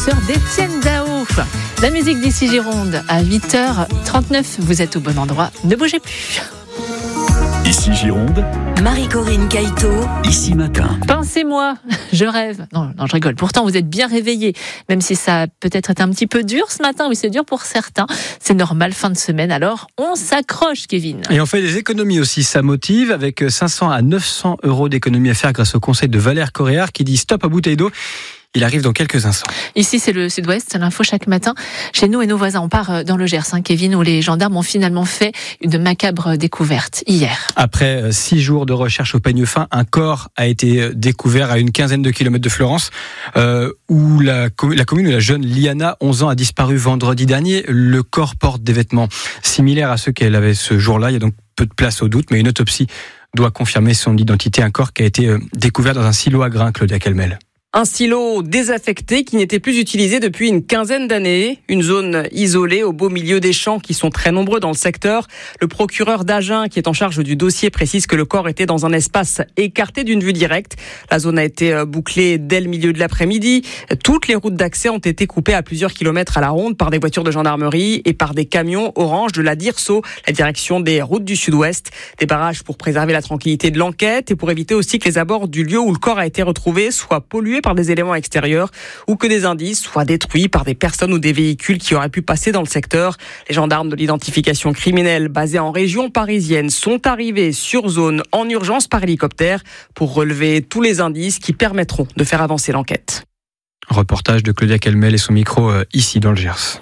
douceur d'Étienne Dao. La musique d'ici Gironde à 8h39. Vous êtes au bon endroit, ne bougez plus. Ici Gironde, Marie-Corinne Caïto, Ici Matin. Pensez-moi, je rêve. Non, je rigole. Pourtant, vous êtes bien réveillés. Même si ça a peut-être été un petit peu dur ce matin. Oui, c'est dur pour certains. C'est normal, fin de semaine. Alors, on s'accroche, Kevin. Et on fait des économies aussi. Ça motive avec 500 à 900 euros d'économies à faire grâce au conseil de Valère Coréard qui dit stop à bouteille d'eau. Il arrive dans quelques instants. Ici, c'est le Sud-Ouest, l'info chaque matin. Chez nous et nos voisins, on part dans le Gers, Kevin, où les gendarmes ont finalement fait une macabre découverte hier. Après 6 jours de recherche au peigne fin, un corps a été découvert à une quinzaine de kilomètres de Florence, où la commune où la jeune Liana, 11 ans, a disparu vendredi dernier. Le corps porte des vêtements similaires à ceux qu'elle avait ce jour-là. Il y a donc peu de place au doute, mais une autopsie doit confirmer son identité. Un corps qui a été découvert dans un silo à grains, Claudia Kelmel. Un silo désaffecté qui n'était plus utilisé depuis une quinzaine d'années. Une zone isolée au beau milieu des champs qui sont très nombreux dans le secteur. Le procureur d'Agen, qui est en charge du dossier, précise que le corps était dans un espace écarté d'une vue directe. La zone a été bouclée dès le milieu de l'après-midi. Toutes les routes d'accès ont été coupées à plusieurs kilomètres à la ronde par des voitures de gendarmerie et par des camions orange de la DIRSO, la direction des routes du Sud-Ouest. Des barrages pour préserver la tranquillité de l'enquête et pour éviter aussi que les abords du lieu où le corps a été retrouvé soient pollués par des éléments extérieurs ou que des indices soient détruits par des personnes ou des véhicules qui auraient pu passer dans le secteur. Les gendarmes de l'identification criminelle basés en région parisienne sont arrivés sur zone en urgence par hélicoptère pour relever tous les indices qui permettront de faire avancer l'enquête. Reportage de Claudia Kelmel et son micro ici dans le Gers.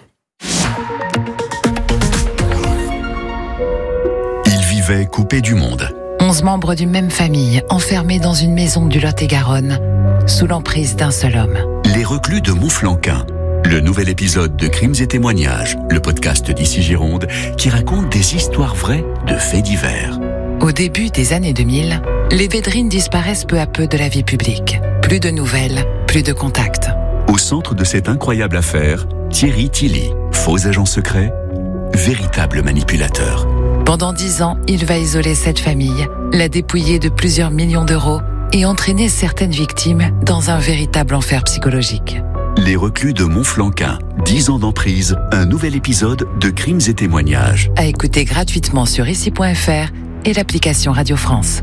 Ils vivaient coupés du monde. 11 membres d'une même famille, enfermés dans une maison du Lot-et-Garonne, sous l'emprise d'un seul homme. Les reclus de Montflanquin. Le nouvel épisode de Crimes et témoignages, le podcast d'Ici Gironde, qui raconte des histoires vraies de faits divers. Au début des années 2000, les Védrines disparaissent peu à peu de la vie publique. Plus de nouvelles, plus de contacts. Au centre de cette incroyable affaire, Thierry Tilly, faux agent secret, véritable manipulateur. Pendant 10 ans, il va isoler cette famille, la dépouiller de plusieurs millions d'euros et entraîner certaines victimes dans un véritable enfer psychologique. Les reclus de Montflanquin, 10 ans d'emprise, un nouvel épisode de Crimes et témoignages. À écouter gratuitement sur ici.fr et l'application Radio France.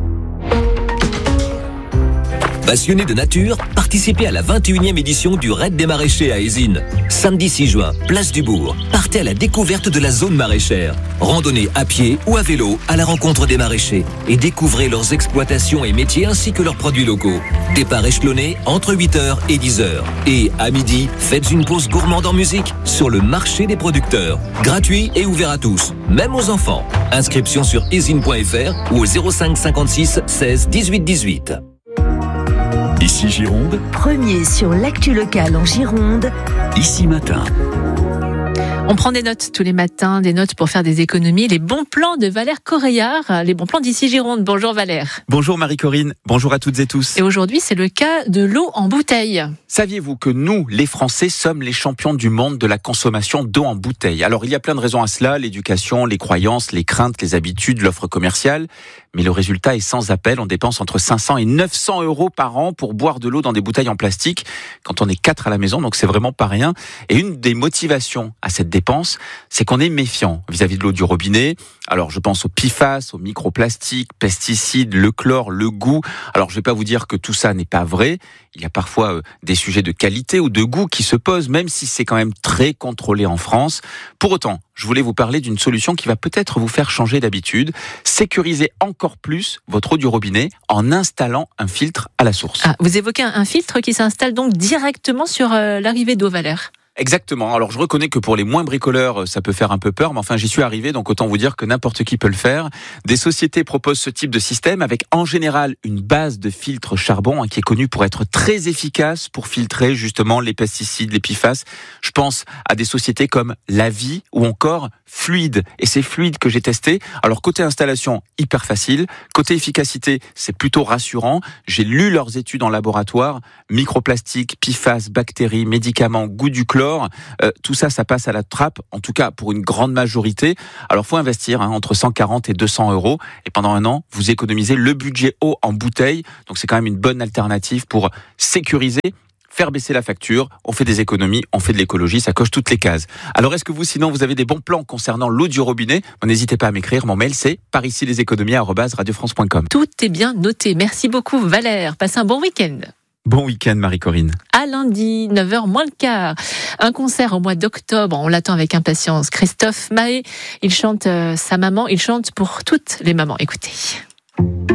Passionnés de nature, participez à la 21e édition du Raid des Maraîchers à Ézines. Samedi 6 juin, place du Bourg. Partez à la découverte de la zone maraîchère. Randonnez à pied ou à vélo à la rencontre des maraîchers et découvrez leurs exploitations et métiers ainsi que leurs produits locaux. Départ échelonné entre 8h et 10h. Et à midi, faites une pause gourmande en musique sur le marché des producteurs. Gratuit et ouvert à tous, même aux enfants. Inscription sur ezine.fr ou au 05 56 16 18 18. Ici Gironde, premier sur l'actu locale en Gironde, Ici Matin. On prend des notes tous les matins, des notes pour faire des économies. Les bons plans de Valère Coréard, les bons plans d'Ici Gironde. Bonjour Valère. Bonjour Marie-Corinne, bonjour à toutes et tous. Et aujourd'hui, c'est le cas de l'eau en bouteille. Saviez-vous que nous, les Français, sommes les champions du monde de la consommation d'eau en bouteille ? Alors, il y a plein de raisons à cela, l'éducation, les croyances, les craintes, les habitudes, l'offre commerciale. Mais le résultat est sans appel, on dépense entre 500 et 900 euros par an pour boire de l'eau dans des bouteilles en plastique quand on est 4 à la maison, donc c'est vraiment pas rien. Et une des motivations à cette dépense, c'est qu'on est méfiant vis-à-vis de l'eau du robinet. Alors je pense aux PFAS, aux microplastiques, pesticides, le chlore, le goût. Alors je vais pas vous dire que tout ça n'est pas vrai. Il y a parfois des sujets de qualité ou de goût qui se posent, même si c'est quand même très contrôlé en France. Pour autant, je voulais vous parler d'une solution qui va peut-être vous faire changer d'habitude. Sécuriser encore plus votre eau du robinet en installant un filtre à la source. Ah, vous évoquez un filtre qui s'installe donc directement sur l'arrivée d'eau, Valère. Exactement. Alors je reconnais que pour les moins bricoleurs, ça peut faire un peu peur, mais enfin j'y suis arrivé, donc autant vous dire que n'importe qui peut le faire. Des sociétés proposent ce type de système avec en général une base de filtre charbon qui est connue pour être très efficace pour filtrer justement les pesticides, les PFAS. Je pense à des sociétés comme La Vie ou encore Fluide. Et c'est Fluide que j'ai testé. Alors côté installation, hyper facile. Côté efficacité, c'est plutôt rassurant. J'ai lu leurs études en laboratoire. Microplastiques, PFAS, bactéries, médicaments, goût du chlore. Tout ça, ça passe à la trappe, en tout cas pour une grande majorité. Alors faut investir entre 140 et 200 euros. Et pendant un an, vous économisez le budget eau en bouteille. Donc c'est quand même une bonne alternative pour sécuriser faire baisser la facture, on fait des économies, on fait de l'écologie, ça coche toutes les cases. Alors est-ce que vous, sinon, vous avez des bons plans concernant l'eau du robinet ? N'hésitez pas à m'écrire, mon mail c'est paricileséconomies@radiofrance.com. Tout est bien noté. Merci beaucoup Valère. Passez un bon week-end. Bon week-end Marie-Corinne. À lundi, 9h moins le quart. Un concert au mois d'octobre, on l'attend avec impatience. Christophe Mahé, il chante sa maman, il chante pour toutes les mamans. Écoutez.